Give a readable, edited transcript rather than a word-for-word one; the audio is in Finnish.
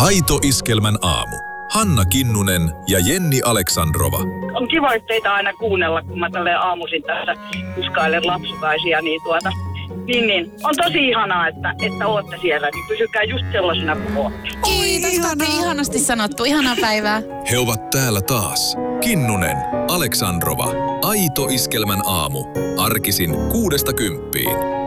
Aito Iskelmän aamu. Hanna Kinnunen ja Jenni Aleksandrova. On kiva teitä aina kuunnella, kun mä tälleen aamuisin tässä kuskailen lapsukaisia, niin on tosi ihanaa, että ootte siellä, niin pysykää just sellaisena kuin ootte. Kiitos, Katri, ihanasti sanottu. Ihanaa päivää. He ovat täällä taas. Kinnunen, Aleksandrova. Aito Iskelmän aamu. Arkisin 6–10.